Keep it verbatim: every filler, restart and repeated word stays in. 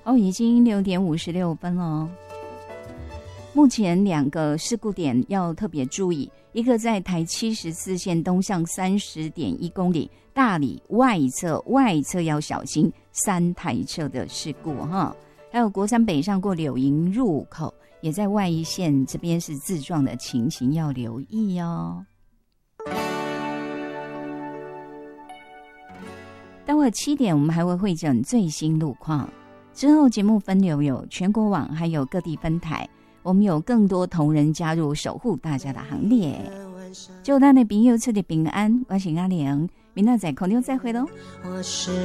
哦，已经六点五十六分了。目前两个事故点要特别注意，一个在台七十四线东向三十点一公里大里外侧，外侧要小心三台车的事故哈。还有国三北上过柳营入口，也在外一线这边是自撞的情形，要留意哦。待会七点我们还会会诊最新路况，之后节目分流有全国网还有各地分台，我们有更多同仁加入守护大家的行列。祝咱的朋友出入平安，我是阿玲，明仔载空中再会喽。